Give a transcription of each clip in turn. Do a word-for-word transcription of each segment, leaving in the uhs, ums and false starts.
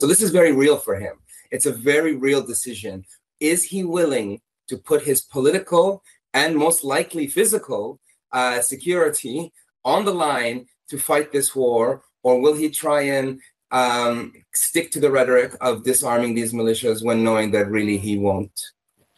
So this is very real for him. It's a very real decision. Is he willing to put his political and most likely physical uh, security on the line to fight this war, or will he try and um, stick to the rhetoric of disarming these militias when knowing that really he won't?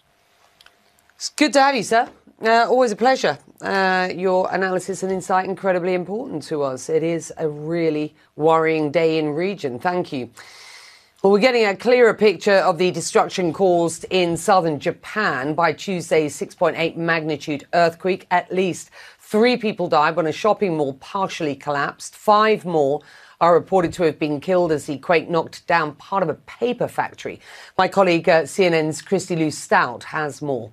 It's good to have you, sir. Uh, always a pleasure. Uh, your analysis and insight incredibly important to us. It is a really worrying day in region. Thank you. Well, we're getting a clearer picture of the destruction caused in southern Japan by Tuesday's six point eight magnitude earthquake. At least three people died when a shopping mall partially collapsed. Five more are reported to have been killed as the quake knocked down part of a paper factory. My colleague, uh, C N N's Christy Lou Stout, has more.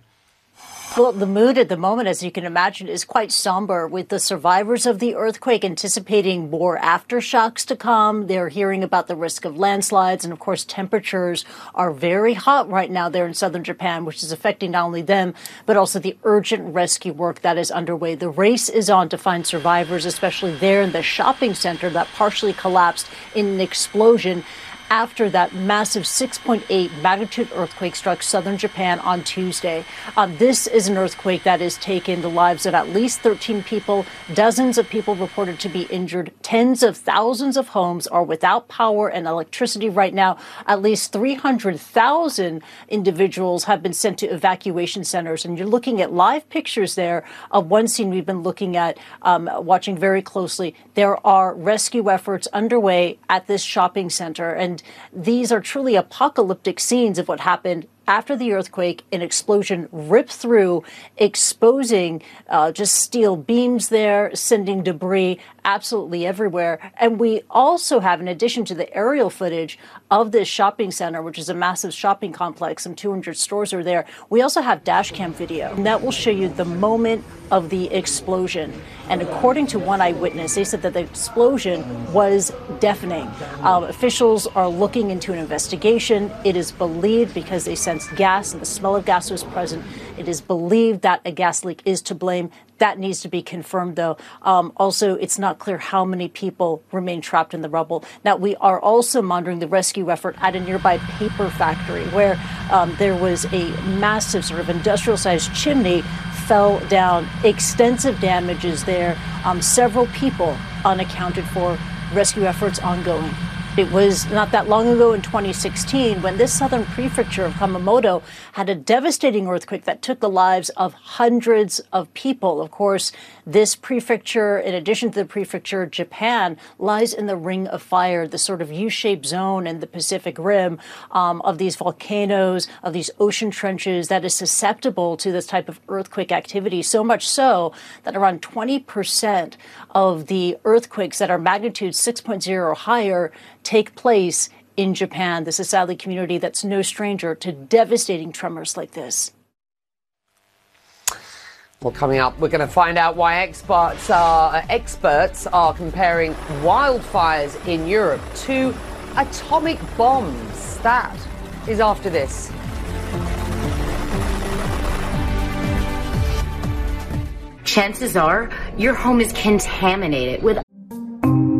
Well, the mood at the moment, as you can imagine, is quite somber, with the survivors of the earthquake anticipating more aftershocks to come. They're hearing about the risk of landslides. And, of course, temperatures are very hot right now there in southern Japan, which is affecting not only them, but also the urgent rescue work that is underway. The race is on to find survivors, especially there in the shopping center that partially collapsed in an explosion after that massive six point eight magnitude earthquake struck southern Japan on Tuesday. Um, this is an earthquake that has taken the lives of at least thirteen people. Dozens of people reported to be injured. Tens of thousands of homes are without power and electricity right now. At least three hundred thousand individuals have been sent to evacuation centers. And you're looking at live pictures there of one scene we've been looking at, um, watching very closely. There are rescue efforts underway at this shopping center. And these are truly apocalyptic scenes of what happened after the earthquake. An explosion ripped through, exposing uh, just steel beams there, sending debris absolutely everywhere. And we also have, in addition to the aerial footage of this shopping center, which is a massive shopping complex, some two hundred stores are there, we also have dash cam video. And that will show you the moment of the explosion. And according to one eyewitness, they said that the explosion was deafening. Uh, officials are looking into an investigation. It is believed, because they sensed gas and the smell of gas was present, it is believed that a gas leak is to blame. That needs to be confirmed, though. Um, also, it's not clear how many people remain trapped in the rubble. Now, we are also monitoring the rescue effort at a nearby paper factory where um, there was a massive sort of industrial-sized chimney fell down. Extensive damages there. Um, several people unaccounted for. Rescue efforts ongoing. It was not that long ago in twenty sixteen when this southern prefecture of Kumamoto had a devastating earthquake that took the lives of hundreds of people. Of course, this prefecture, in addition to the prefecture, Japan, lies in the Ring of Fire, the sort of U-shaped zone in the Pacific Rim um, of these volcanoes, of these ocean trenches that is susceptible to this type of earthquake activity, so much so that around twenty percent of the earthquakes that are magnitude six point oh or higher take place in Japan. This is sadly a community that's no stranger to devastating tremors like this. Well, coming up, we're going to find out why experts are, experts are comparing wildfires in Europe to atomic bombs. That is after this. Chances are your home is contaminated with